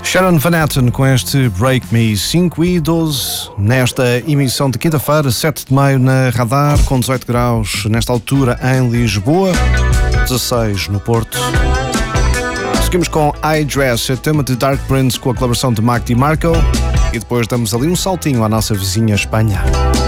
Sharon Van Etten com este Break Me 5:12 nesta emissão de quinta-feira, 7 de maio na Radar, com 18 graus nesta altura em Lisboa, 16 no Porto. Seguimos com I Dress, tema de Dark Prince com a colaboração de Mac DiMarco, e depois damos ali um saltinho à nossa vizinha Espanha.